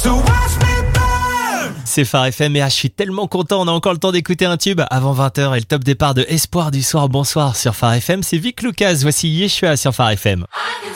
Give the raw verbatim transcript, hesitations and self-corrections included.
C'est Phare F M et ah, je suis tellement content, on a encore le temps d'écouter un tube avant vingt heures et le top départ de Espoir du soir. Bonsoir sur Phare F M, c'est Vic Lucas, voici Yeshua sur Phare F M.